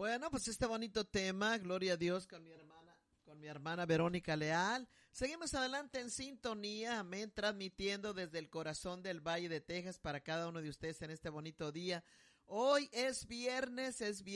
Bueno, pues este bonito tema, gloria a Dios, con mi hermana Verónica Leal. Seguimos adelante en sintonía, amén, transmitiendo desde el corazón del Valle de Texas para cada uno de ustedes en este bonito día. Hoy es viernes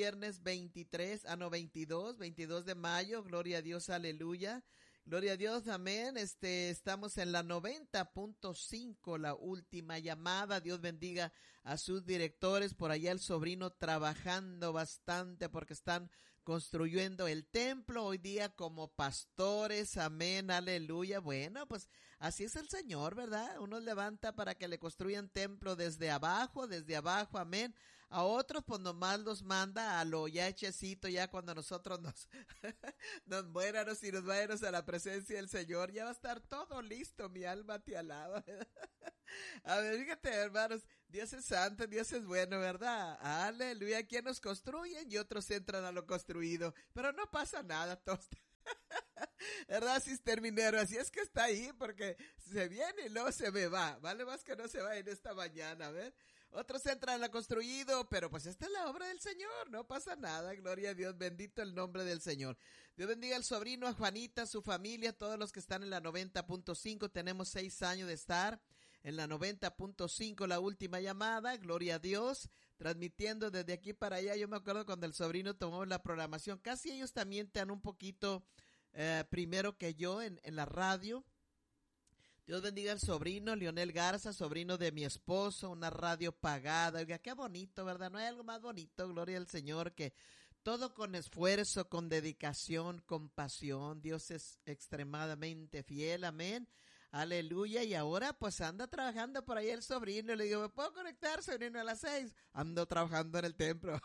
22 de mayo, gloria a Dios, aleluya. Gloria a Dios, amén. Estamos en la 90.5, la última llamada. Dios bendiga a sus directores. Por allá el sobrino trabajando bastante porque están construyendo el templo hoy día como pastores. Amén, aleluya. Bueno, pues así es el Señor, ¿verdad? Unos levanta para que le construyan templo desde abajo, amén. A otros pues nomás los manda a lo ya hechecito, ya cuando nosotros nos muéramos y nos vayamos a la presencia del Señor, ya va a estar todo listo, mi alma te alaba. A ver, fíjate, hermanos, Dios es santo, Dios es bueno, ¿verdad? Aleluya, quienes construyen y otros entran a lo construido, pero no pasa nada, todos. ¿Verdad, cisterminero? Así es que está ahí porque se viene y luego se me va. Vale más que no se va en esta mañana, ¿ves? Otros entran a lo construido, pero pues esta es la obra del Señor, no pasa nada, gloria a Dios, bendito el nombre del Señor. Dios bendiga al sobrino, a Juanita, su familia, todos los que están en la 90.5, tenemos 6 años de estar en la 90.5, la última llamada, gloria a Dios, transmitiendo desde aquí para allá. Yo me acuerdo cuando el sobrino tomó la programación, casi ellos también te dan un poquito primero que yo en la radio. Dios bendiga al sobrino, Leonel Garza, sobrino de mi esposo, una radio pagada. Oiga, qué bonito, ¿verdad? No hay algo más bonito, gloria al Señor, que todo con esfuerzo, con dedicación, con pasión. Dios es extremadamente fiel, amén. Aleluya, y ahora pues anda trabajando por ahí el sobrino. Le digo, ¿me puedo conectar, sobrino, a las 6? Ando trabajando en el templo.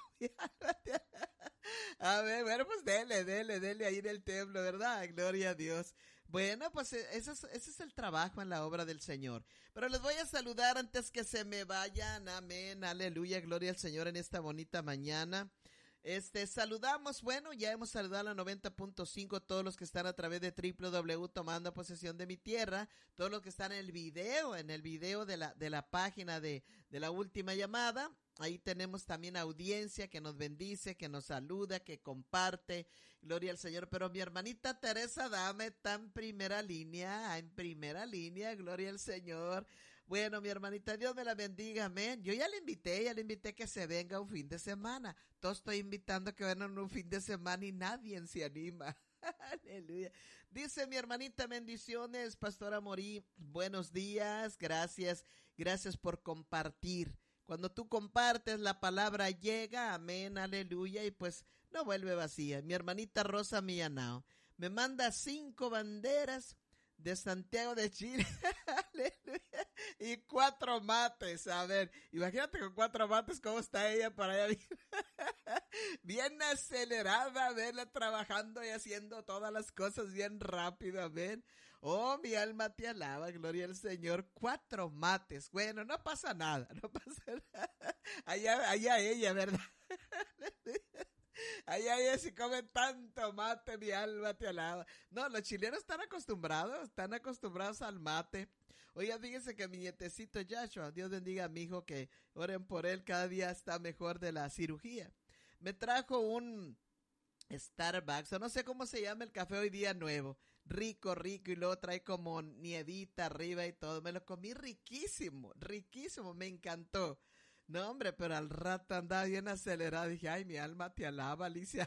A ver, bueno, pues dele ahí en el templo, ¿verdad? Gloria a Dios. Bueno, pues ese es el trabajo en la obra del Señor. Pero les voy a saludar antes que se me vayan, amén, aleluya, gloria al Señor en esta bonita mañana. Saludamos, bueno, ya hemos saludado a la 90.5, todos los que están a través de www tomando posesión de mi tierra, todos los que están en el video de la página de la última llamada. Ahí tenemos también audiencia que nos bendice, que nos saluda, que comparte, gloria al Señor. Pero mi hermanita Teresa Dame está en primera línea, gloria al Señor. Bueno, mi hermanita, Dios me la bendiga, amén. Yo ya le invité que se venga un fin de semana. Todos estoy invitando que vengan un fin de semana y nadie se anima. Aleluya. Dice mi hermanita, bendiciones, Pastora Morí, buenos días, gracias por compartir. Cuando tú compartes, la palabra llega, amén, aleluya, y pues no vuelve vacía. Mi hermanita Rosa Millanao me manda 5 banderas de Santiago de Chile, aleluya, y 4 mates. A ver, imagínate con 4 mates cómo está ella para allá. Bien acelerada, verla trabajando y haciendo todas las cosas bien rápido, amén. Oh, mi alma te alaba, gloria al Señor. 4 mates. Bueno, no pasa nada. Allá ella, ¿verdad? Allá ella si come tanto mate, mi alma te alaba. No, los chilenos están acostumbrados al mate. Oiga, fíjense que mi nietecito Joshua, Dios bendiga a mi hijo, que oren por él, cada día está mejor de la cirugía. Me trajo un Starbucks, o no sé cómo se llama el café hoy día nuevo, rico, y luego trae como nievita arriba y todo, me lo comí riquísimo, me encantó. No, hombre, pero al rato andaba bien acelerado, dije, ay, mi alma te alaba, Alicia.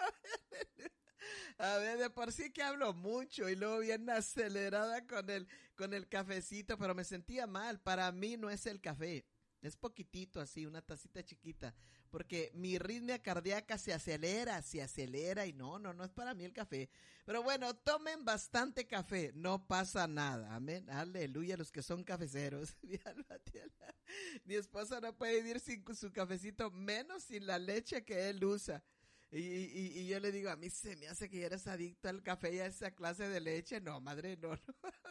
A ver, de por sí que hablo mucho y luego bien acelerada con el cafecito, pero me sentía mal, para mí no es el café. Es poquitito así, una tacita chiquita, porque mi ritmo cardíaca se acelera y no es para mí el café. Pero bueno, tomen bastante café, no pasa nada, amén, aleluya, los que son cafeceros. Mi esposa no puede vivir sin su cafecito, menos sin la leche que él usa. Y yo le digo, a mí se me hace que eres adicto al café y a esa clase de leche. No, madre, no.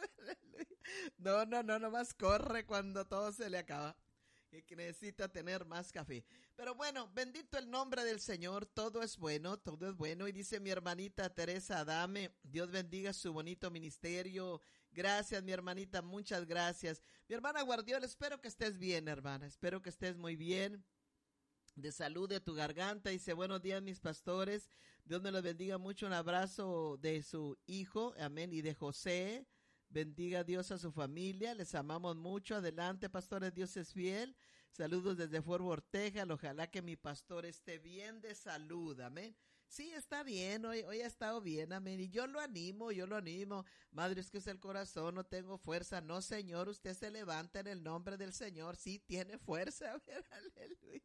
No más corre cuando todo se le acaba. Y que necesita tener más café. Pero bueno, bendito el nombre del Señor, todo es bueno. Y dice mi hermanita Teresa Adame, Dios bendiga su bonito ministerio. Gracias, mi hermanita, muchas gracias. Mi hermana Guardiola, espero que estés bien, hermana, espero que estés muy bien. de salud de tu garganta. Dice, buenos días mis pastores, Dios me los bendiga mucho, un abrazo de su hijo, amén, y de José, bendiga a Dios a su familia, les amamos mucho, adelante pastores, Dios es fiel, saludos desde Fort Worth, Texas, ojalá que mi pastor esté bien de salud, amén. Sí, está bien, hoy ha estado bien, amén, y yo lo animo, madre, es que es el corazón, no tengo fuerza, no señor, usted se levanta en el nombre del Señor, sí tiene fuerza, amén, aleluya.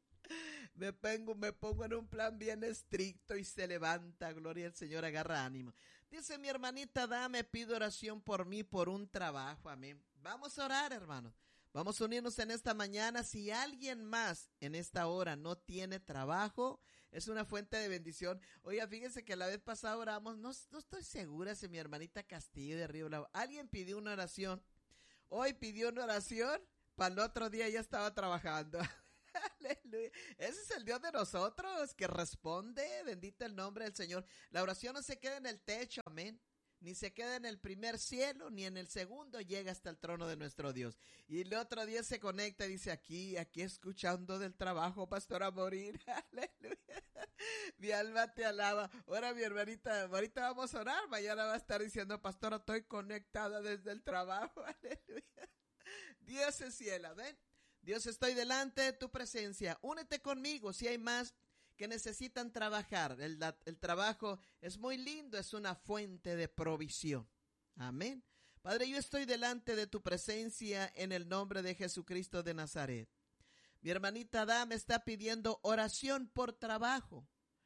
Me pongo en un plan bien estricto y se levanta, gloria al Señor, agarra ánimo. Dice mi hermanita, dame, pido oración por mí, por un trabajo, amén. Vamos a orar, hermanos. Vamos a unirnos en esta mañana. Si alguien más en esta hora no tiene trabajo, es una fuente de bendición. Oiga, fíjense que la vez pasada oramos, no estoy segura si mi hermanita Castillo de Río Bravo, alguien pidió una oración. Hoy pidió una oración, para el otro día ya estaba trabajando. Aleluya. Ese es el Dios de nosotros que responde, bendito el nombre del Señor. La oración no se queda en el techo, amén, ni se queda en el primer cielo, ni en el segundo, llega hasta el trono de nuestro Dios. Y el otro día se conecta y dice, aquí escuchando del trabajo, pastor, a morir. Aleluya. Mi alma te alaba. Ahora mi hermanita, ahorita vamos a orar, mañana va a estar diciendo, pastor, estoy conectada desde el trabajo. Aleluya. Dios es fiel, amén. Dios, estoy delante de tu presencia. Únete conmigo si hay más que necesitan trabajar. El trabajo es muy lindo, es una fuente de provisión. Amén. Padre, yo estoy delante de tu presencia en el nombre de Jesucristo de Nazaret. Mi hermanita Dame está pidiendo oración por trabajo.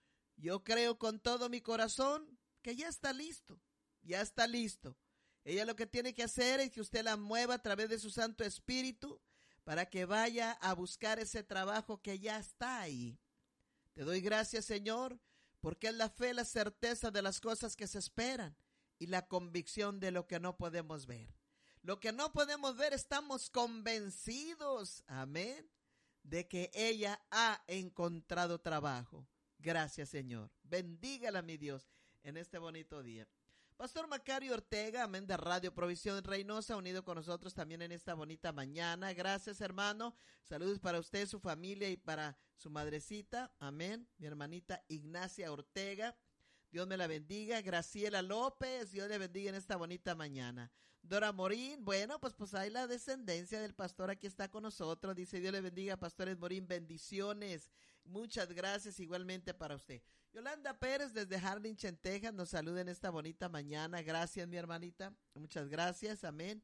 Yo creo con todo mi corazón que ya está listo. Ya está listo. Ella lo que tiene que hacer es que usted la mueva a través de su Santo Espíritu, para que vaya a buscar ese trabajo que ya está ahí. Te doy gracias, Señor, porque es la fe, la certeza de las cosas que se esperan y la convicción de lo que no podemos ver. Lo que no podemos ver, estamos convencidos, amén, de que ella ha encontrado trabajo. Gracias, Señor. Bendígala, mi Dios, en este bonito día. Pastor Macario Ortega, amén, de Radio Provisión Reynosa, unido con nosotros también en esta bonita mañana. Gracias, hermano. Saludos para usted, su familia y para su madrecita. Amén. Mi hermanita Ignacia Ortega. Dios me la bendiga. Graciela López, Dios le bendiga en esta bonita mañana. Dora Morín, bueno, pues hay la descendencia del pastor aquí está con nosotros. Dice, Dios le bendiga, pastores Morín, bendiciones. Muchas gracias igualmente para usted. Yolanda Pérez desde Harlingen, Texas, nos saluda en esta bonita mañana. Gracias, mi hermanita. Muchas gracias, amén.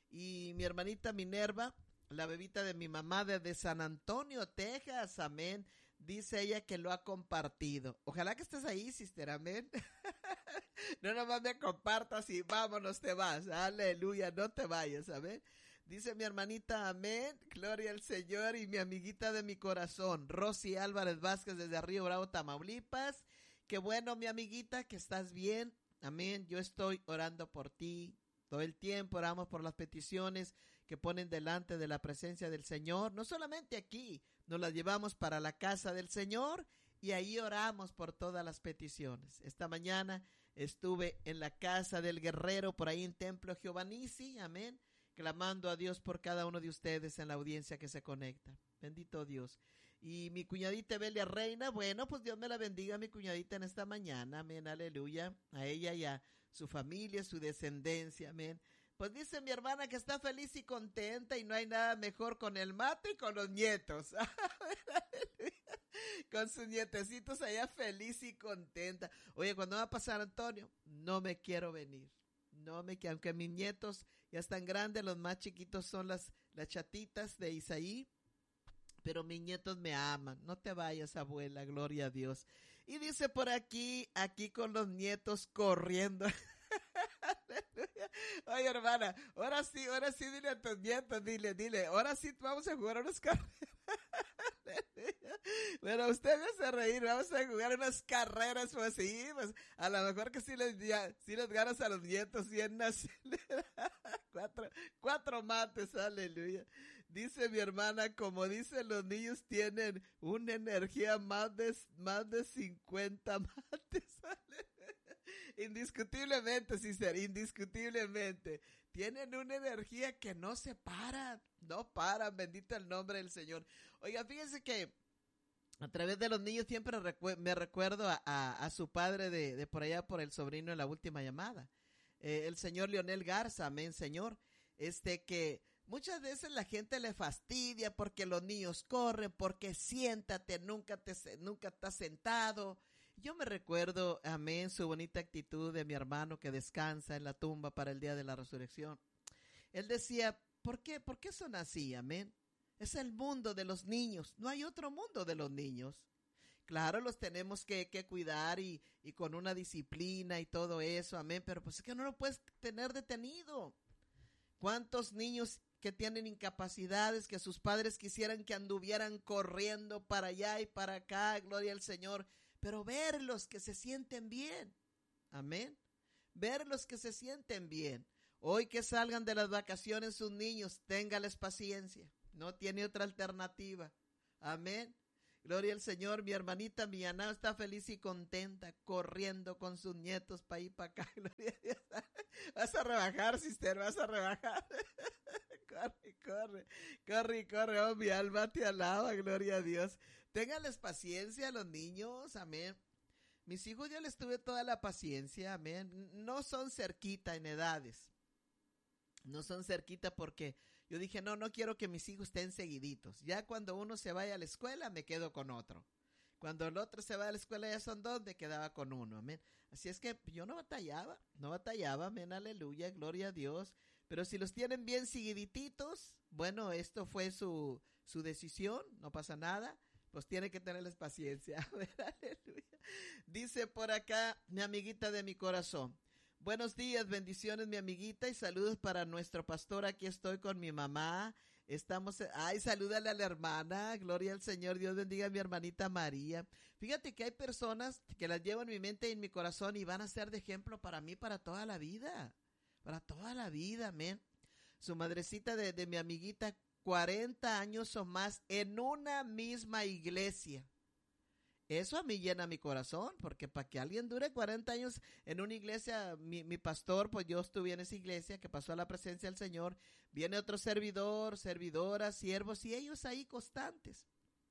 Y mi hermanita Minerva, la bebita de mi mamá desde San Antonio, Texas, amén. Dice ella que lo ha compartido. Ojalá que estés ahí, sister, amén. No nomás me compartas y vámonos, te vas. Aleluya, no te vayas, amén. Dice mi hermanita, amén, gloria al Señor, y mi amiguita de mi corazón, Rosy Álvarez Vázquez desde Río Bravo, Tamaulipas. Qué bueno, mi amiguita, que estás bien, amén. Yo estoy orando por ti todo el tiempo, oramos por las peticiones que ponen delante de la presencia del Señor. No solamente aquí, nos las llevamos para la casa del Señor y ahí oramos por todas las peticiones. Esta mañana estuve en la casa del guerrero, por ahí en Templo Giovannici, amén, clamando a Dios por cada uno de ustedes en la audiencia que se conecta. Bendito Dios. Y mi cuñadita Belia Reina, bueno, pues Dios me la bendiga, mi cuñadita, en esta mañana, amén, aleluya, a ella y a su familia, su descendencia, amén. Pues dice mi hermana que está feliz y contenta y no hay nada mejor con el mate y con los nietos. Con sus nietecitos allá feliz y contenta. Oye, ¿cuándo va a pasar, Antonio? No me quiero venir. Aunque mis nietos ya están grandes, los más chiquitos son las chatitas de Isaí, pero mis nietos me aman. No te vayas, abuela, gloria a Dios. Y dice por aquí con los nietos corriendo. Oye, hermana, ahora sí, dile a tus nietos, dile, ahora sí vamos a jugar unas carreras. Bueno, usted me hace reír, vamos a jugar unas carreras, pues sí, pues a lo mejor que sí les ganas a los nietos, 100 cuatro mates, aleluya. Dice mi hermana, como dicen los niños, tienen una energía más de 50 mates, aleluya. Indiscutiblemente, sister, indiscutiblemente. Tienen una energía que no paran, bendito el nombre del Señor. Oiga, fíjense que A través de los niños siempre me recuerdo a su padre de por allá, por el sobrino en la última llamada. El señor Leonel Garza, amén, señor. Que muchas veces la gente le fastidia porque los niños corren, porque siéntate, nunca estás sentado. Yo me recuerdo, amén, su bonita actitud de mi hermano que descansa en la tumba para el día de la resurrección. Él decía, ¿por qué? ¿Por qué son así, amén? Es el mundo de los niños, no hay otro mundo de los niños. Claro, los tenemos que cuidar y con una disciplina y todo eso, amén, pero pues es que no lo puedes tener detenido. ¿Cuántos niños que tienen incapacidades, que sus padres quisieran que anduvieran corriendo para allá y para acá, gloria al Señor, pero verlos que se sienten bien, amén, verlos que se sienten bien. Hoy que salgan de las vacaciones sus niños, téngales paciencia, no tiene otra alternativa, amén. Gloria al Señor, mi hermanita Miana está feliz y contenta, corriendo con sus nietos para ir para acá, gloria a Dios. Vas a rebajar, sister, vas a rebajar. Corre, oh, mi alma te alaba, gloria a Dios. Ténganles paciencia a los niños, amén. Mis hijos yo les tuve toda la paciencia, amén. No son cerquita en edades. No son cerquita porque yo dije, no quiero que mis hijos estén seguiditos. Ya cuando uno se vaya a la escuela, me quedo con otro. Cuando el otro se va a la escuela, ya son dos, me quedaba con uno, amén. Así es que yo no batallaba, amén, aleluya, gloria a Dios. Pero si los tienen bien seguidititos, bueno, esto fue su decisión, no pasa nada. Pues tiene que tenerles paciencia, aleluya. Dice por acá mi amiguita de mi corazón. Buenos días, bendiciones mi amiguita y saludos para nuestro pastor. Aquí estoy con mi mamá. Salúdale a la hermana. Gloria al Señor. Dios bendiga a mi hermanita María. Fíjate que hay personas que las llevo en mi mente y en mi corazón y van a ser de ejemplo para mí para toda la vida. Para toda la vida, amén. Su madrecita de mi amiguita, 40 años o más en una misma iglesia. Eso a mí llena mi corazón, porque para que alguien dure 40 años en una iglesia, mi pastor, pues yo estuve en esa iglesia que pasó a la presencia del Señor, viene otro servidor, servidora, siervos, y ellos ahí constantes.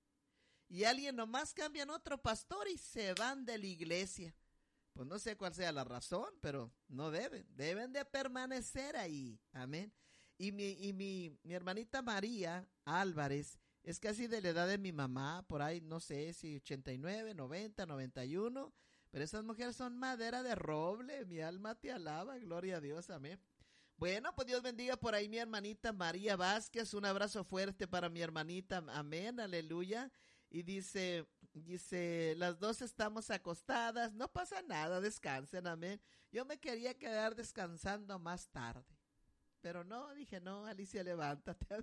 Y alguien nomás cambian otro pastor y se van de la iglesia. Pues no sé cuál sea la razón, pero no deben de permanecer ahí, amén. Y mi hermanita María Álvarez, es casi de la edad de mi mamá, por ahí no sé si 89, 90, 91, pero esas mujeres son madera de roble, mi alma te alaba, gloria a Dios, amén. Bueno, pues Dios bendiga por ahí mi hermanita María Vázquez, un abrazo fuerte para mi hermanita, amén, aleluya. Y dice, las dos estamos acostadas, no pasa nada, descansen, amén. Yo me quería quedar descansando más tarde. Pero no, dije, no, Alicia, levántate.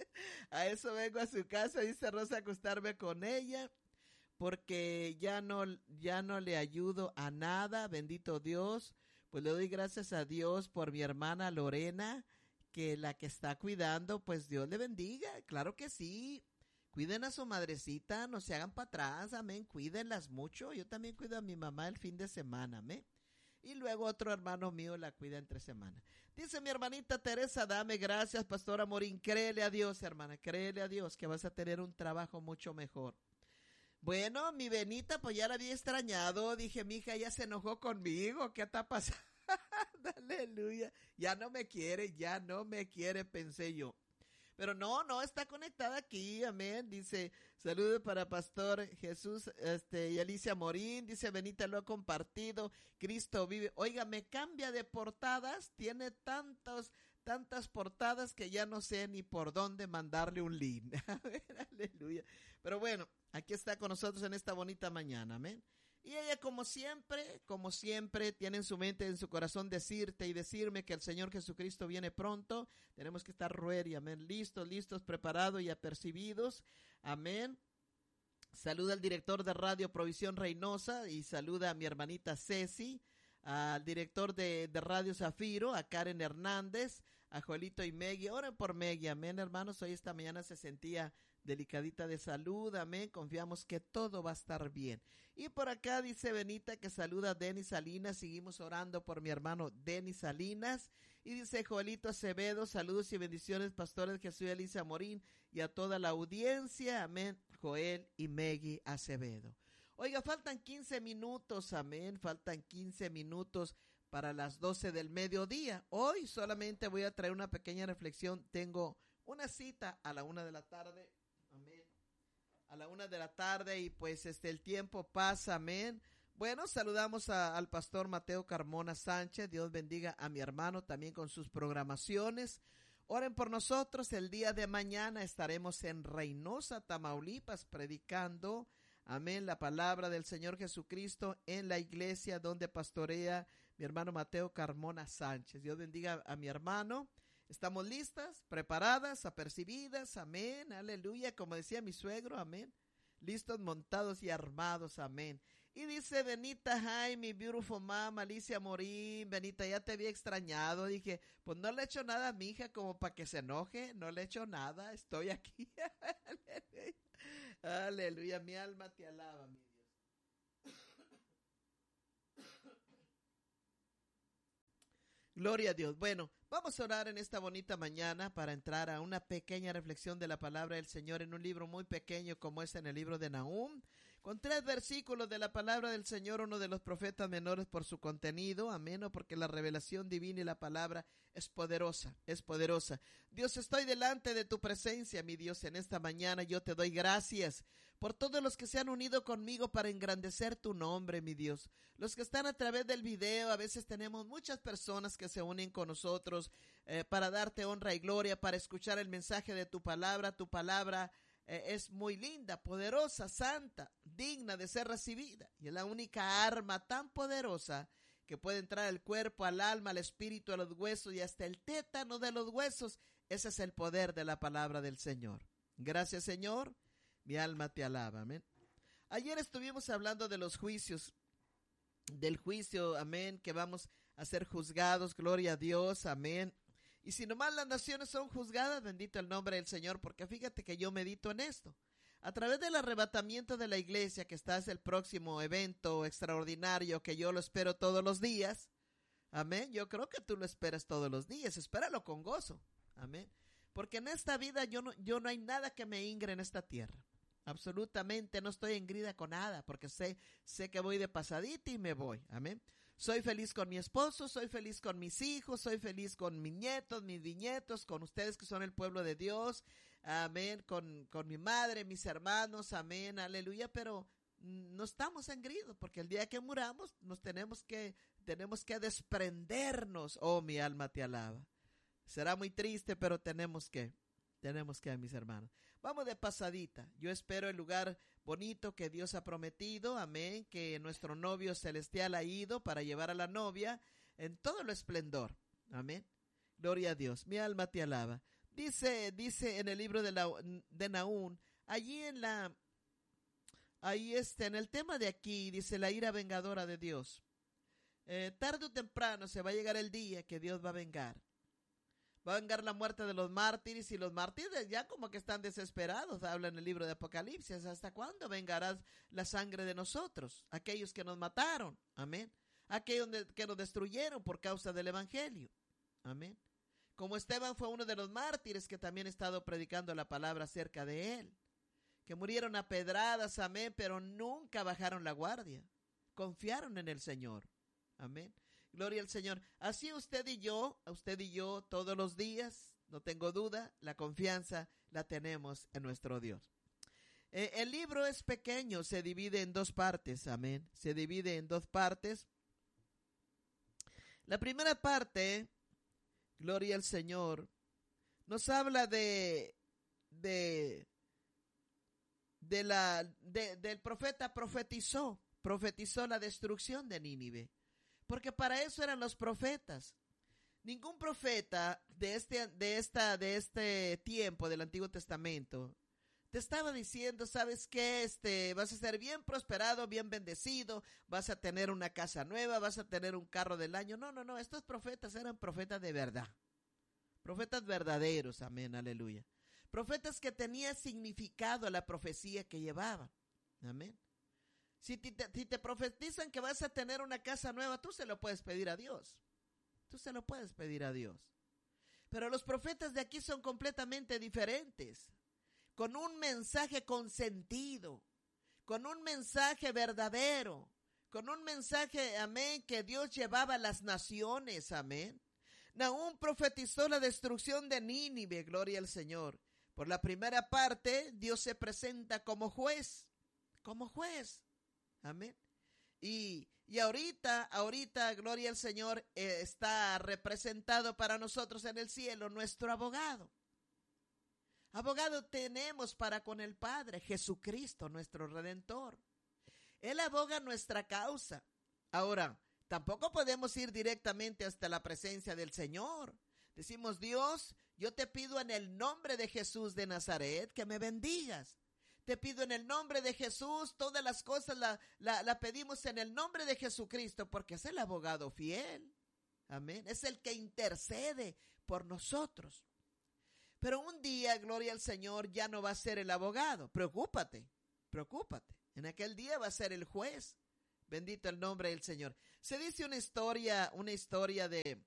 A eso vengo a su casa, dice Rosa, a acostarme con ella, porque ya no le ayudo a nada, bendito Dios. Pues le doy gracias a Dios por mi hermana Lorena, que la que está cuidando, pues Dios le bendiga, claro que sí. Cuiden a su madrecita, no se hagan para atrás, amén, cuídenlas mucho. Yo también cuido a mi mamá el fin de semana, amén. Y luego otro hermano mío la cuida entre semana. Dice mi hermanita Teresa, dame gracias, Pastora Morín. Créele a Dios, hermana, créele a Dios que vas a tener un trabajo mucho mejor. Bueno, mi Benita, pues ya la había extrañado. Dije, mi hija ya se enojó conmigo. ¿Qué está pasando? Aleluya. Ya no me quiere, pensé yo. Pero no, está conectada aquí, amén. Dice, saludos para Pastor Jesús y Alicia Morín. Dice, Benita lo ha compartido, Cristo vive. Oiga, me cambia de portadas, tiene tantas portadas que ya no sé ni por dónde mandarle un link. Aleluya. Pero bueno, aquí está con nosotros en esta bonita mañana, amén. Y ella como siempre, tiene en su mente, en su corazón decirte y decirme que el Señor Jesucristo viene pronto. Tenemos que estar ready, amén, listos, preparados y apercibidos, amén. Saluda al director de Radio Provisión Reynosa y saluda a mi hermanita Ceci, al director de Radio Zafiro, a Karen Hernández, a Joelito y Meggy. Oren por Meggy, amén, hermanos. Hoy esta mañana se sentía delicadita de salud, amén, confiamos que todo va a estar bien. Y por acá dice Benita que saluda a Denis Salinas, seguimos orando por mi hermano Denis Salinas, Y dice Joelito Acevedo, saludos y bendiciones, pastores Jesús y Alicia Morín, y a toda la audiencia, amén, Joel y Meggy Acevedo. Oiga, faltan 15 minutos, amén, faltan 15 minutos para las 12 del mediodía. Hoy solamente voy a traer una pequeña reflexión. Tengo una cita a la 1 de la tarde, amén, a la 1 de la tarde, y pues el tiempo pasa, amén. Bueno, saludamos al pastor Mateo Carmona Sánchez. Dios bendiga a mi hermano también con sus programaciones. Oren por nosotros. El día de mañana estaremos en Reynosa, Tamaulipas, predicando, amén, la palabra del Señor Jesucristo en la iglesia donde pastorea mi hermano Mateo Carmona Sánchez. Dios bendiga a mi hermano. Estamos listas, preparadas, apercibidas, amén, aleluya, como decía mi suegro, amén, listos, montados y armados, amén. Y dice Benita, hi, mi beautiful mom, Alicia Morín. Benita, ya te había extrañado. Dije, pues no le he hecho nada a mi hija como para que se enoje. No le he hecho nada, estoy aquí. Aleluya. Aleluya, mi alma te alaba, mi Dios. Gloria a Dios. Bueno, vamos a orar en esta bonita mañana para entrar a una pequeña reflexión de la palabra del Señor en un libro muy pequeño como es en el libro de Nahum, con 3 versículos de la palabra del Señor, uno de los profetas menores por su contenido, amén, porque la revelación divina y la palabra es poderosa, es poderosa. Dios, estoy delante de tu presencia, mi Dios, en esta mañana yo te doy gracias por todos los que se han unido conmigo para engrandecer tu nombre, mi Dios. Los que están a través del video, a veces tenemos muchas personas que se unen con nosotros para darte honra y gloria, para escuchar el mensaje de tu palabra. Tu palabra es muy linda, poderosa, santa, digna de ser recibida. Y es la única arma tan poderosa que puede entrar al cuerpo, al alma, al espíritu, a los huesos y hasta el tétano de los huesos. Ese es el poder de la palabra del Señor. Gracias, Señor. Mi alma te alaba, amén. Ayer estuvimos hablando de los juicios, del juicio, amén, que vamos a ser juzgados, gloria a Dios, amén. Y si nomás las naciones son juzgadas, bendito el nombre del Señor, porque fíjate que yo medito en esto. A través del arrebatamiento de la iglesia, que está es el próximo evento extraordinario, que yo lo espero todos los días, amén. Yo creo que tú lo esperas todos los días, espéralo con gozo, amén. Porque en esta vida yo no hay nada que me ingre en esta tierra. Absolutamente no estoy engrida con nada, porque sé que voy de pasadita y me voy, amén. Soy feliz con mi esposo, soy feliz con mis hijos, soy feliz con mis nietos, mis bisnietos, con ustedes que son el pueblo de Dios, amén, con mi madre, mis hermanos, amén, aleluya, pero no estamos engridos, porque el día que muramos tenemos que desprendernos. Oh, mi alma te alaba. Será muy triste, pero tenemos que, mis hermanos. Vamos de pasadita. Yo espero el lugar bonito que Dios ha prometido, amén, que nuestro novio celestial ha ido para llevar a la novia en todo lo esplendor, amén. Gloria a Dios. Mi alma te alaba. Dice en el libro de Nahum, en el tema de aquí, dice la ira vengadora de Dios. Tarde o temprano se va a llegar el día que Dios va a vengar. Va a vengar la muerte de los mártires, y los mártires ya como que están desesperados. Habla en el libro de Apocalipsis. ¿Hasta cuándo vengarás la sangre de nosotros? Aquellos que nos mataron, amén. Aquellos que nos destruyeron por causa del evangelio, amén. Como Esteban fue uno de los mártires que también he estado predicando la palabra acerca de él, que murieron a pedradas, amén, pero nunca bajaron la guardia. Confiaron en el Señor, amén. Gloria al Señor. Así usted y yo todos los días, no tengo duda, la confianza la tenemos en nuestro Dios. El libro es pequeño, se divide en 2 partes, amén. Se divide en 2 partes. La primera parte, gloria al Señor, nos habla del profeta profetizó la destrucción de Nínive. Porque para eso eran los profetas. Ningún profeta de este tiempo del Antiguo Testamento te estaba diciendo, ¿sabes qué? Vas a ser bien prosperado, bien bendecido, vas a tener una casa nueva, vas a tener un carro del año. No, estos profetas eran profetas de verdad. Profetas verdaderos, amén, aleluya. Profetas que tenían significado a la profecía que llevaban, amén. Si te profetizan que vas a tener una casa nueva, tú se lo puedes pedir a Dios. Tú se lo puedes pedir a Dios. Pero los profetas de aquí son completamente diferentes, con un mensaje con sentido, con un mensaje verdadero, con un mensaje, amén, que Dios llevaba a las naciones, amén. Nahum profetizó la destrucción de Nínive, gloria al Señor. Por la primera parte, Dios se presenta como juez, amén. Y ahorita, gloria al Señor, está representado para nosotros en el cielo nuestro abogado. Abogado tenemos para con el Padre, Jesucristo, nuestro Redentor. Él aboga nuestra causa. Ahora, tampoco podemos ir directamente hasta la presencia del Señor. Decimos, Dios, yo te pido en el nombre de Jesús de Nazaret que me bendigas. Te pido en el nombre de Jesús, todas las cosas la pedimos en el nombre de Jesucristo, porque es el abogado fiel. Amén. Es el que intercede por nosotros. Pero un día, gloria al Señor, ya no va a ser el abogado. Preocúpate. En aquel día va a ser el juez. Bendito el nombre del Señor. Se dice una historia de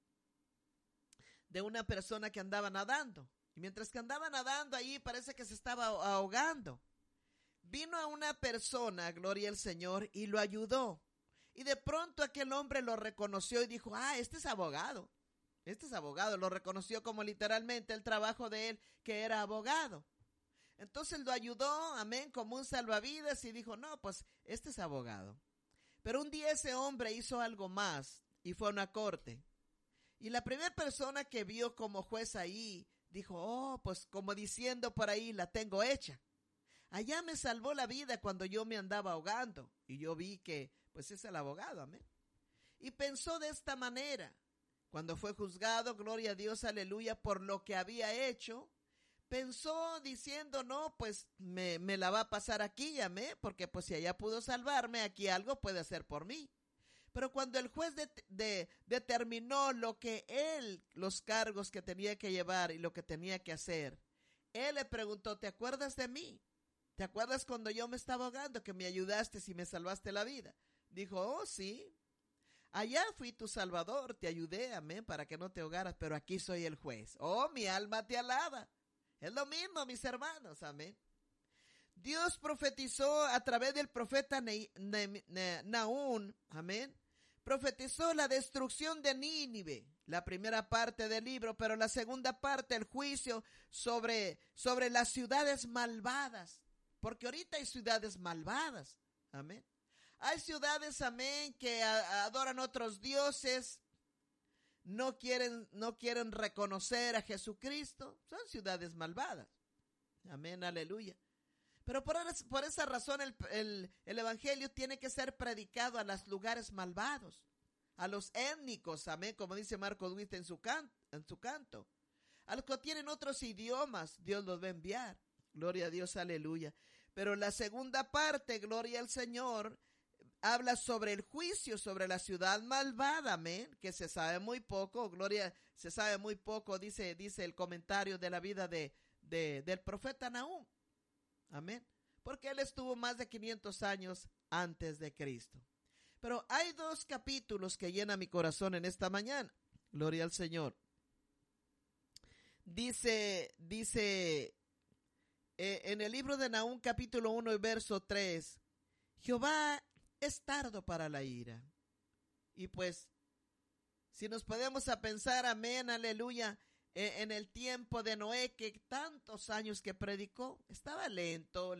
una persona que andaba nadando. Y mientras que andaba nadando ahí, parece que se estaba ahogando. Vino a una persona, gloria al Señor, y lo ayudó. Y de pronto aquel hombre lo reconoció y dijo, este es abogado. Lo reconoció como literalmente el trabajo de él, que era abogado. Entonces lo ayudó, amén, como un salvavidas y dijo, no, pues este es abogado. Pero un día ese hombre hizo algo más y fue a una corte. Y la primera persona que vio como juez ahí, dijo, pues como diciendo por ahí, la tengo hecha. Allá me salvó la vida cuando yo me andaba ahogando. Y yo vi que, pues es el abogado, amén. Y pensó de esta manera. Cuando fue juzgado, gloria a Dios, aleluya, por lo que había hecho, pensó diciendo, no, pues me la va a pasar aquí, amén, porque pues si allá pudo salvarme, aquí algo puede hacer por mí. Pero cuando el juez determinó los cargos que tenía que llevar y lo que tenía que hacer, él le preguntó, ¿te acuerdas de mí? ¿Te acuerdas cuando yo me estaba ahogando, que me ayudaste y me salvaste la vida? Dijo, sí. Allá fui tu salvador, te ayudé, amén, para que no te ahogaras, pero aquí soy el juez. Mi alma te alaba. Es lo mismo, mis hermanos, amén. Dios profetizó a través del profeta Nahum, amén. Profetizó la destrucción de Nínive, la primera parte del libro, pero la segunda parte, el juicio sobre las ciudades malvadas, porque ahorita hay ciudades malvadas, amén. Hay ciudades, amén, que adoran otros dioses, no quieren reconocer a Jesucristo, son ciudades malvadas, amén, aleluya. Pero por esa razón el evangelio tiene que ser predicado a los lugares malvados, a los étnicos, amén, como dice Marcos Witt en su canto. A los que tienen otros idiomas, Dios los va a enviar. Gloria a Dios, aleluya. Pero la segunda parte, gloria al Señor, habla sobre el juicio sobre la ciudad malvada, amén, que se sabe muy poco, se sabe muy poco, dice el comentario de la vida del profeta Nahum. Amén. Porque él estuvo más de 500 años antes de Cristo. Pero hay dos capítulos que llenan mi corazón en esta mañana. Gloria al Señor. Dice en el libro de Nahum capítulo 1 y verso 3, Jehová es tardo para la ira. Y pues, si nos podemos a pensar, amén, aleluya, en el tiempo de Noé, que tantos años que predicó, estaba lento,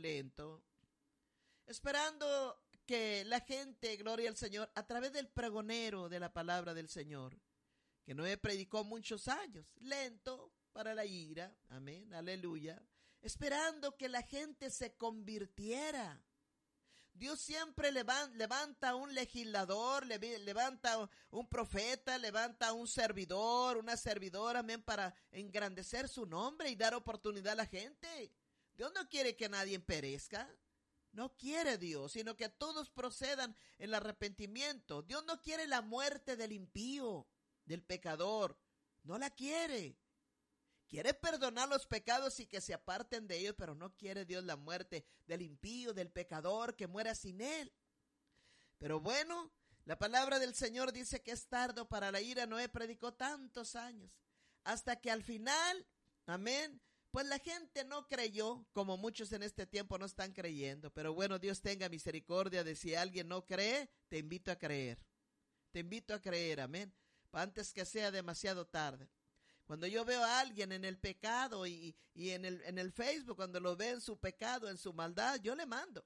esperando que la gente, gloria al Señor, a través del pregonero de la palabra del Señor, que Noé predicó muchos años, lento para la ira, amén, aleluya, esperando que la gente se convirtiera. Dios siempre levanta un legislador, levanta un profeta, levanta un servidor, una servidora, amén, para engrandecer su nombre y dar oportunidad a la gente. Dios no quiere que nadie perezca. No quiere Dios, sino que todos procedan en el arrepentimiento. Dios no quiere la muerte del impío, del pecador. No la quiere. Quiere perdonar los pecados y que se aparten de ellos, pero no quiere Dios la muerte del impío, del pecador, que muera sin él. Pero bueno, La palabra del Señor dice que es tardo para la ira. Noé predicó tantos años, hasta que al final, amén, pues la gente no creyó, como muchos en este tiempo no están creyendo. Pero bueno, Dios tenga misericordia de si alguien no cree, te invito a creer. Te invito a creer, amén, antes que sea demasiado tarde. Cuando yo veo a alguien en el pecado y en el Facebook, cuando lo ve en su pecado, en su maldad, yo le mando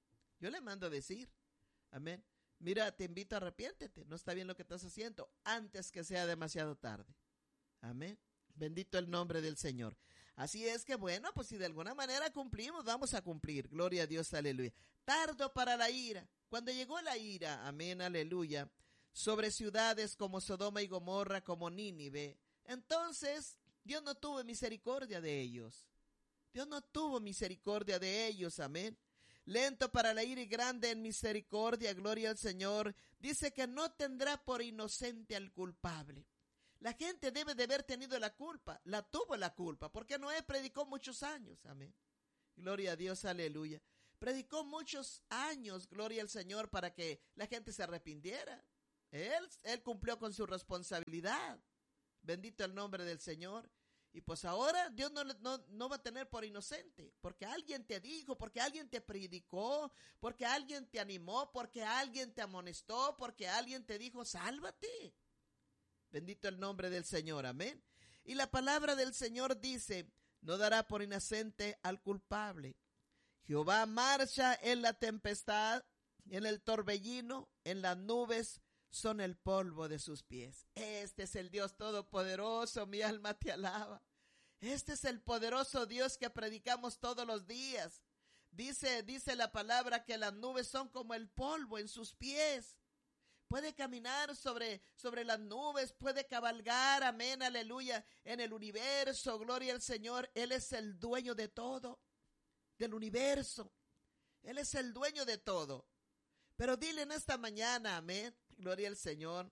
a decir, amén, mira, te invito a arrepiéntete, no está bien lo que estás haciendo, antes que sea demasiado tarde. Amén. Bendito el nombre del Señor. Así es que bueno, pues si de alguna manera cumplimos, vamos a cumplir. Gloria a Dios, aleluya. Tardo para la ira. Cuando llegó la ira, amén, aleluya, sobre ciudades como Sodoma y Gomorra, como Nínive, entonces Dios no tuvo misericordia de ellos. Dios no tuvo misericordia de ellos, amén. Lento para la ira y grande en misericordia, gloria al Señor. Dice que no tendrá por inocente al culpable. La gente debe de haber tenido la culpa, la tuvo la culpa, porque Noé predicó muchos años, amén. Gloria a Dios, aleluya. Predicó muchos años, gloria al Señor, para que la gente se arrepintiera. Él cumplió con su responsabilidad. Bendito el nombre del Señor. Y pues ahora Dios no va a tener por inocente, porque alguien te dijo, porque alguien te predicó, porque alguien te animó, porque alguien te amonestó, porque alguien te dijo, sálvate. Bendito el nombre del Señor, amén. Y la palabra del Señor dice, no dará por inocente al culpable. Jehová marcha en la tempestad, en el torbellino, en las nubes, son el polvo de sus pies. Este es el Dios todopoderoso, mi alma te alaba. Este es el poderoso Dios que predicamos todos los días. Dice la palabra que las nubes son como el polvo en sus pies. Puede caminar sobre las nubes, puede cabalgar, amén, aleluya, en el universo, gloria al Señor. Él es el dueño de todo, del universo. Él es el dueño de todo. Pero dile en esta mañana, amén, gloria al Señor,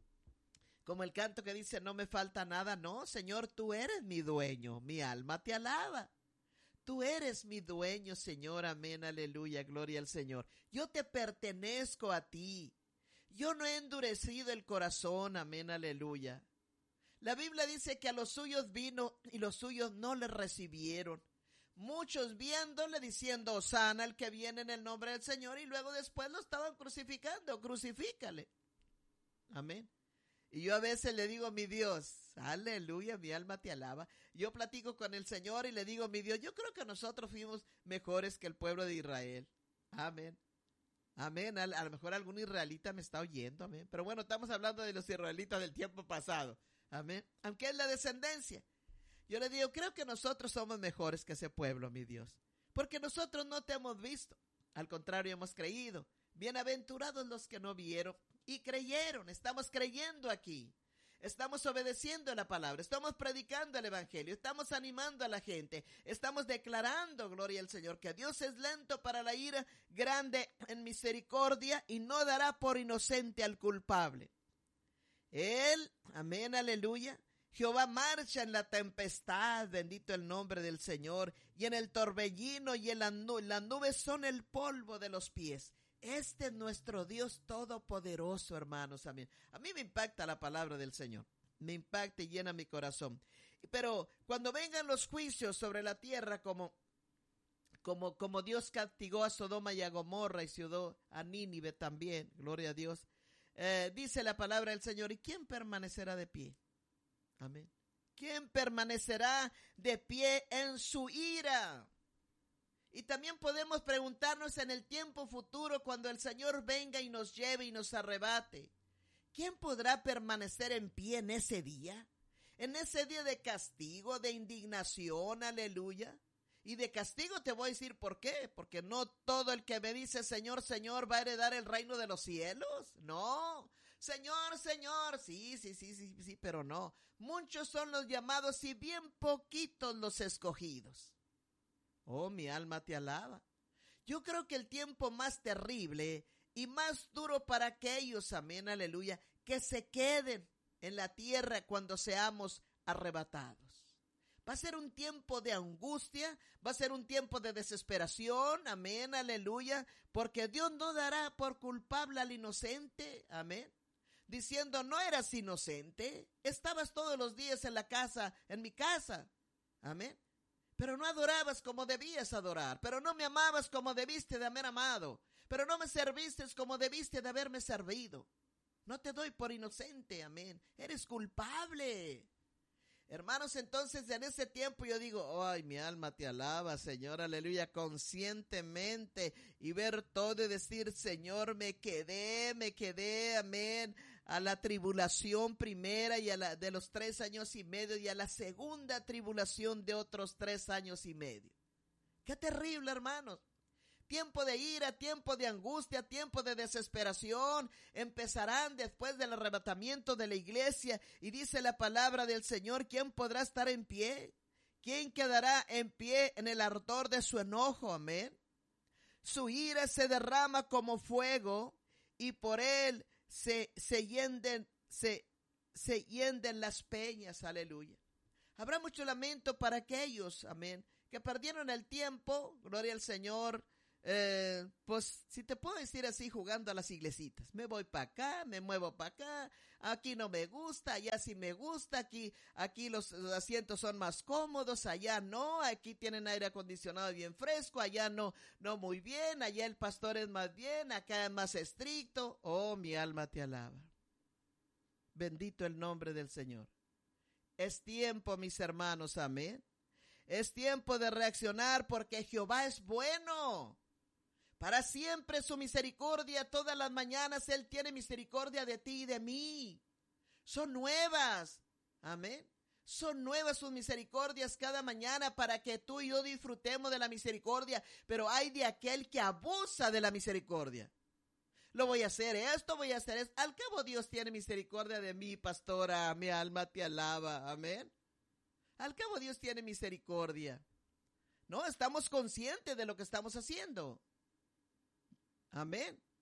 como el canto que dice, no me falta nada. No, Señor, tú eres mi dueño, mi alma te alaba. Tú eres mi dueño, Señor, amén, aleluya, gloria al Señor. Yo te pertenezco a ti. Yo no he endurecido el corazón, amén, aleluya. La Biblia dice que a los suyos vino y los suyos no le recibieron. Muchos viéndole diciendo, Hosana el que viene en el nombre del Señor, y luego después lo estaban crucificando, crucifícale. Amén. Y yo a veces le digo, mi Dios, aleluya, mi alma te alaba. Yo platico con el Señor y le digo, mi Dios, yo creo que nosotros fuimos mejores que el pueblo de Israel. Amén. Amén. A lo mejor algún israelita me está oyendo, amén. Pero bueno, estamos hablando de los israelitas del tiempo pasado. Amén. Aunque es la descendencia. Yo le digo, creo que nosotros somos mejores que ese pueblo, mi Dios. Porque nosotros no te hemos visto. Al contrario, hemos creído. Bienaventurados los que no vieron y creyeron. Estamos creyendo aquí. Estamos obedeciendo la palabra. Estamos predicando el evangelio. Estamos animando a la gente. Estamos declarando, gloria al Señor, que Dios es lento para la ira, grande en misericordia y no dará por inocente al culpable. Él, amén, aleluya. Jehová marcha en la tempestad, bendito el nombre del Señor, y en el torbellino y en las nubes son el polvo de los pies. Este es nuestro Dios todopoderoso, hermanos, amén. A mí me impacta la palabra del Señor, me impacta y llena mi corazón. Pero cuando vengan los juicios sobre la tierra, como Dios castigó a Sodoma y a Gomorra y ciudad a Nínive también, gloria a Dios, dice la palabra del Señor, ¿y quién permanecerá de pie? Amén. ¿Quién permanecerá de pie en su ira? Y también podemos preguntarnos en el tiempo futuro, cuando el Señor venga y nos lleve y nos arrebate, ¿quién podrá permanecer en pie en ese día? En ese día de castigo, de indignación, aleluya. Y de castigo te voy a decir por qué. Porque no todo el que me dice Señor, Señor va a heredar el reino de los cielos. No. Señor, Señor, sí, pero no. Muchos son los llamados y bien poquitos los escogidos. Oh, mi alma te alaba. Yo creo que el tiempo más terrible y más duro para aquellos, amén, aleluya, que se queden en la tierra cuando seamos arrebatados. Va a ser un tiempo de angustia, va a ser un tiempo de desesperación, amén, aleluya, porque Dios no dará por culpable al inocente, amén, diciendo, no eras inocente, estabas todos los días en la casa, en mi casa, amén, pero no adorabas como debías adorar, pero no me amabas como debiste de haber amado, pero no me serviste como debiste de haberme servido. No te doy por inocente, amén, eres culpable. Hermanos, entonces en ese tiempo yo digo, ay, mi alma te alaba, Señor, aleluya, conscientemente, y ver todo y decir, Señor, me quedé, amén, a la tribulación primera y a la de los 3 años y medio y a la segunda tribulación de otros 3 años y medio. Qué terrible, hermanos. Tiempo de ira, tiempo de angustia, tiempo de desesperación, empezarán después del arrebatamiento de la iglesia. Y dice la palabra del Señor, ¿quién podrá estar en pie? ¿Quién quedará en pie en el ardor de su enojo? Amén. Su ira se derrama como fuego y por él se hienden las peñas. Aleluya. Habrá mucho lamento para aquellos, amén, que perdieron el tiempo, gloria al Señor. Pues si te puedo decir así, jugando a las iglesitas, me voy para acá, me muevo para acá, aquí no me gusta, allá sí me gusta, aquí los asientos son más cómodos, allá no, aquí tienen aire acondicionado bien fresco, allá no muy bien, allá el pastor es más bien, acá es más estricto. Oh, mi alma te alaba, bendito el nombre del Señor. Es tiempo, mis hermanos, amén, es tiempo de reaccionar, porque Jehová es bueno. Para siempre su misericordia, todas las mañanas Él tiene misericordia de ti y de mí. Son nuevas, amén. Son nuevas sus misericordias cada mañana para que tú y yo disfrutemos de la misericordia. Pero hay de aquel que abusa de la misericordia. Lo voy a hacer esto, voy a hacer esto. Al cabo Dios tiene misericordia de mí, pastora, mi alma te alaba, amén. Al cabo Dios tiene misericordia. No, estamos conscientes de lo que estamos haciendo. Amén.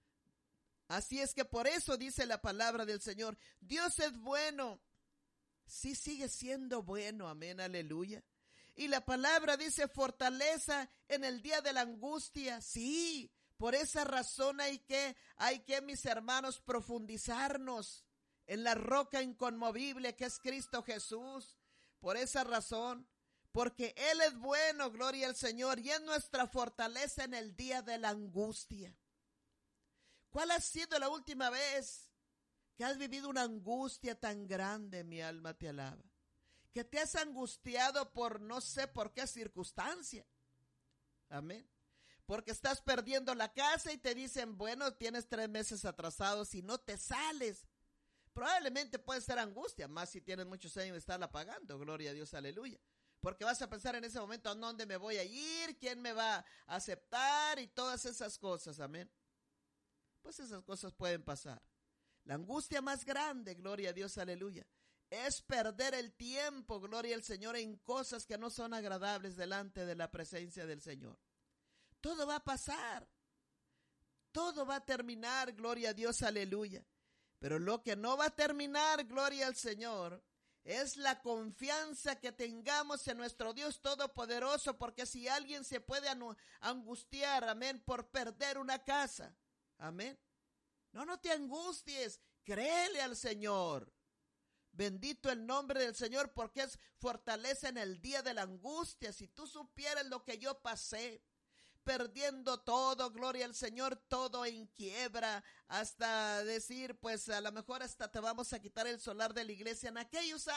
Así es que por eso dice la palabra del Señor, Dios es bueno. Sí, sigue siendo bueno, amén, aleluya. Y la palabra dice fortaleza en el día de la angustia. Sí, por esa razón hay que, mis hermanos, profundizarnos en la roca inconmovible que es Cristo Jesús. Por esa razón, porque Él es bueno, gloria al Señor, y es nuestra fortaleza en el día de la angustia. ¿Cuál ha sido la última vez que has vivido una angustia tan grande? Mi alma te alaba. Que te has angustiado por no sé por qué circunstancia. Amén. Porque estás perdiendo la casa y te dicen, bueno, tienes 3 meses atrasados y no te sales. Probablemente puede ser angustia, más si tienes muchos años de estarla pagando, gloria a Dios, aleluya. Porque vas a pensar en ese momento, ¿a dónde me voy a ir? ¿Quién me va a aceptar? Y todas esas cosas, amén. Pues esas cosas pueden pasar. La angustia más grande, gloria a Dios, aleluya, es perder el tiempo, gloria al Señor, en cosas que no son agradables delante de la presencia del Señor. Todo va a pasar. Todo va a terminar, gloria a Dios, aleluya. Pero lo que no va a terminar, gloria al Señor, es la confianza que tengamos en nuestro Dios Todopoderoso, porque si alguien se puede angustiar, amén, por perder una casa, amén, no te angusties, créele al Señor. Bendito el nombre del Señor, porque es fortaleza en el día de la angustia. Si tú supieras lo que yo pasé, perdiendo todo, gloria al Señor, todo en quiebra, hasta decir, pues a lo mejor hasta te vamos a quitar el solar de la iglesia en aquellos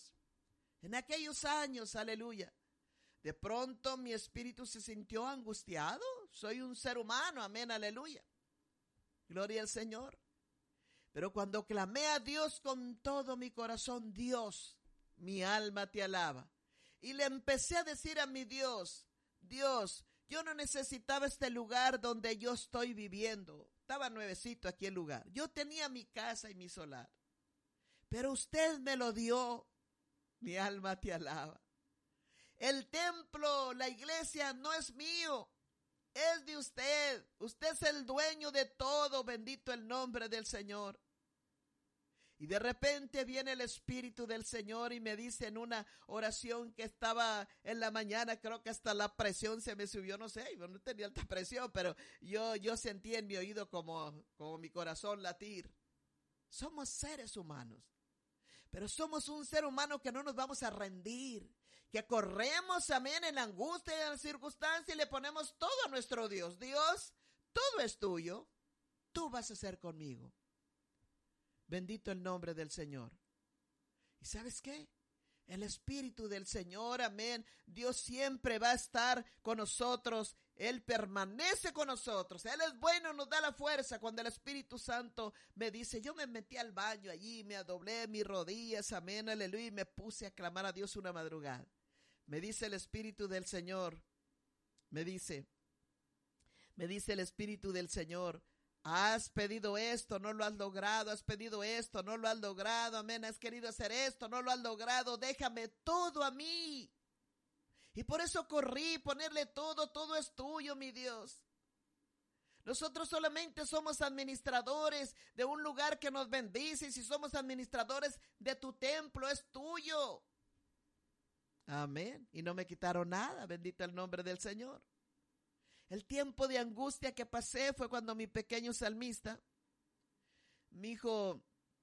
años, aleluya. De pronto mi espíritu se sintió angustiado, soy un ser humano, amén, aleluya. Gloria al Señor. Pero cuando clamé a Dios con todo mi corazón, Dios, mi alma te alaba. Y le empecé a decir a mi Dios, Dios, yo no necesitaba este lugar donde yo estoy viviendo. Estaba nuevecito aquí el lugar. Yo tenía mi casa y mi solar. Pero usted me lo dio. Mi alma te alaba. El templo, la iglesia no es mío. Es de usted. Usted es el dueño de todo. Bendito el nombre del Señor. Y de repente viene el Espíritu del Señor y me dice en una oración que estaba en la mañana, creo que hasta la presión se me subió, no sé, yo no tenía alta presión, pero yo sentí en mi oído como mi corazón latir. Somos seres humanos, pero somos un ser humano que no nos vamos a rendir, que corremos, amén, en la angustia y en la circunstancia y le ponemos todo a nuestro Dios. Dios, todo es tuyo, tú vas a hacer conmigo. Bendito el nombre del Señor. ¿Y sabes qué? El Espíritu del Señor, amén. Dios siempre va a estar con nosotros. Él permanece con nosotros. Él es bueno, nos da la fuerza. Cuando el Espíritu Santo me dice, yo me metí al baño allí, me doblé mis rodillas, amén, aleluya, y me puse a clamar a Dios una madrugada. Me dice el Espíritu del Señor, me dice el Espíritu del Señor, has pedido esto, no lo has logrado, has pedido esto, no lo has logrado, amén, has querido hacer esto, no lo has logrado, déjame todo a mí. Y por eso corrí, ponerle todo es tuyo, mi Dios. Nosotros solamente somos administradores de un lugar que nos bendice, y si somos administradores de tu templo, es tuyo. Amén. Y no me quitaron nada, bendito el nombre del Señor. El tiempo de angustia que pasé fue cuando mi pequeño salmista, mi hijo,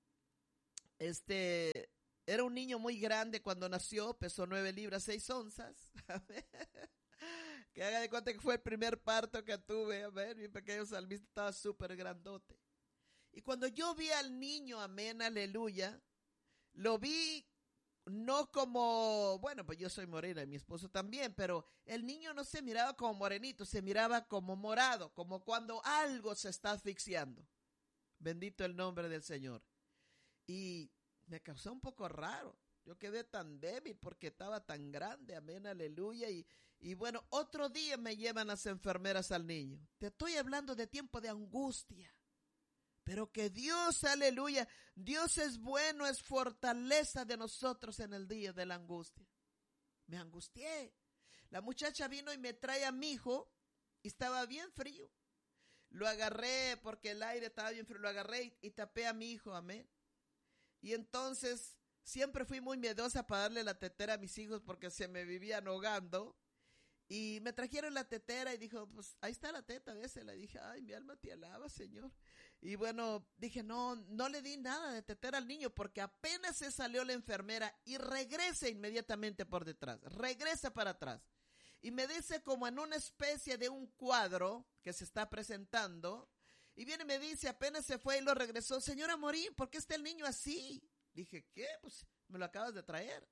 era un niño muy grande cuando nació, pesó 9 libras 6 onzas. Que haga de cuenta que fue el primer parto que tuve. Amén. Mi pequeño salmista estaba súper grandote. Y cuando yo vi al niño, amén, aleluya, lo vi no como, bueno, pues yo soy morena y mi esposo también, pero el niño no se miraba como morenito, se miraba como morado, como cuando algo se está asfixiando. Bendito el nombre del Señor. Y me causó un poco raro. Yo quedé tan débil porque estaba tan grande, amén, aleluya. Y bueno, otro día me llevan las enfermeras al niño. Te estoy hablando de tiempo de angustia. Pero que Dios, aleluya, Dios es bueno, es fortaleza de nosotros en el día de la angustia. Me angustié. La muchacha vino y me trae a mi hijo y estaba bien frío. Lo agarré porque el aire estaba bien frío, lo agarré y tapé a mi hijo, amén. Y entonces siempre fui muy miedosa para darle la tetera a mis hijos porque se me vivían ahogando. Y me trajeron la tetera y dijo, pues ahí está la teta, ¿ves? Le dije, ay, mi alma te alaba, Señor. Y bueno, dije, no le di nada de tetera al niño porque apenas se salió la enfermera y regresa inmediatamente por detrás, regresa para atrás. Y me dice como en una especie de un cuadro que se está presentando. Y viene y me dice, apenas se fue y lo regresó, señora Morín, ¿por qué está el niño así? Dije, ¿qué? Pues me lo acabas de traer.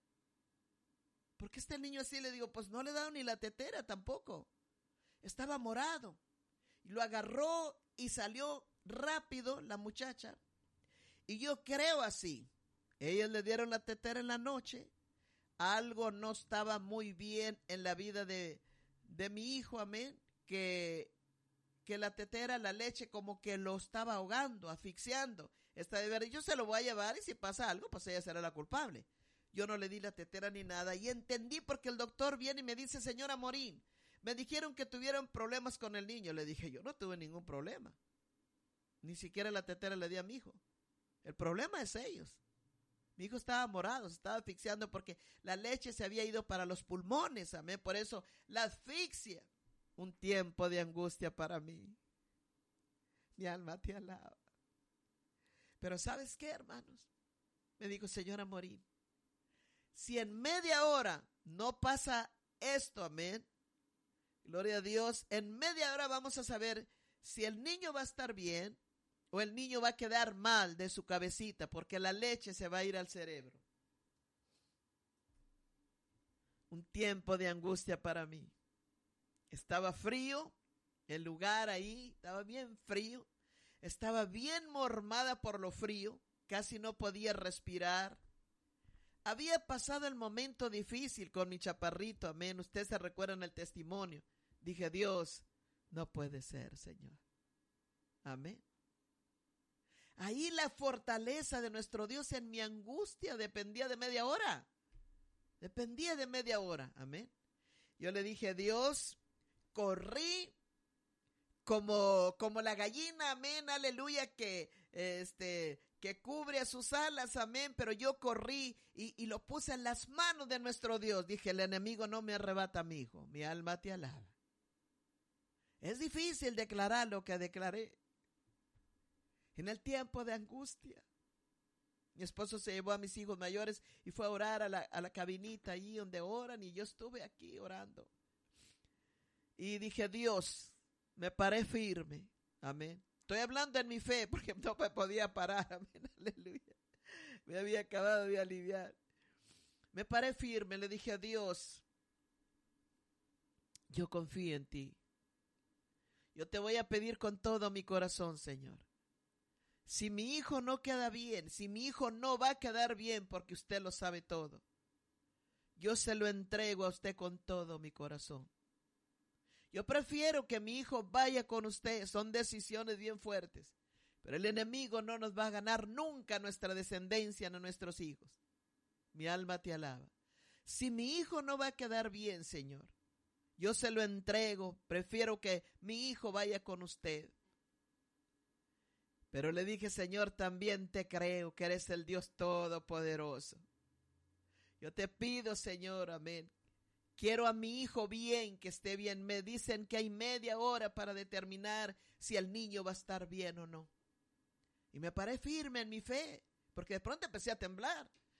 ¿Por qué está el niño así? Le digo, pues no le he dado ni la tetera tampoco. Estaba morado. Y lo agarró y salió rápido la muchacha. Y yo creo así. Ellos le dieron la tetera en la noche. Algo no estaba muy bien en la vida de mi hijo, amén. Que la tetera, la leche, como que lo estaba ahogando, asfixiando. Yo se lo voy a llevar y si pasa algo, pues ella será la culpable. Yo no le di la tetera ni nada y entendí porque el doctor viene y me dice, señora Morín, me dijeron que tuvieron problemas con el niño. Le dije, yo no tuve ningún problema. Ni siquiera la tetera le di a mi hijo. El problema es ellos. Mi hijo estaba morado, se estaba asfixiando porque la leche se había ido para los pulmones, amén. Por eso la asfixia. Un tiempo de angustia para mí. Mi alma te alaba. Pero ¿sabes qué, hermanos? Me dijo, señora Morín, si en media hora no pasa esto, amén, gloria a Dios, en media hora vamos a saber si el niño va a estar bien o el niño va a quedar mal de su cabecita porque la leche se va a ir al cerebro. Un tiempo de angustia para mí. Estaba frío, el lugar ahí estaba bien frío, estaba bien mormada por lo frío, casi no podía respirar. Había pasado el momento difícil con mi chaparrito, amén. Ustedes se recuerdan el testimonio. Dije, Dios, no puede ser, Señor. Amén. Ahí la fortaleza de nuestro Dios en mi angustia dependía de media hora. Dependía de media hora, amén. Yo le dije, Dios, corrí como la gallina, amén, aleluya, que que cubre a sus alas, amén, pero yo corrí y lo puse en las manos de nuestro Dios. Dije, el enemigo no me arrebata a mi hijo, mi alma te alaba. Es difícil declarar lo que declaré en el tiempo de angustia. Mi esposo se llevó a mis hijos mayores y fue a orar a la cabinita allí donde oran, y yo estuve aquí orando. Y dije, Dios, me paré firme, amén. Estoy hablando en mi fe porque no me podía parar, amén, aleluya. Me había acabado de aliviar. Me paré firme, le dije a Dios, yo confío en ti. Yo te voy a pedir con todo mi corazón, Señor. Si mi hijo no queda bien, si mi hijo no va a quedar bien, porque usted lo sabe todo, yo se lo entrego a usted con todo mi corazón. Yo prefiero que mi hijo vaya con usted. Son decisiones bien fuertes, pero el enemigo no nos va a ganar nunca nuestra descendencia, no nuestros hijos. Mi alma te alaba. Si mi hijo no va a quedar bien, Señor, yo se lo entrego. Prefiero que mi hijo vaya con usted. Pero le dije, Señor, también te creo que eres el Dios Todopoderoso. Yo te pido, Señor, amén. Quiero a mi hijo bien, que esté bien. Me dicen que hay media hora para determinar si el niño va a estar bien o no. Y me paré firme en mi fe, porque de pronto empecé a temblar.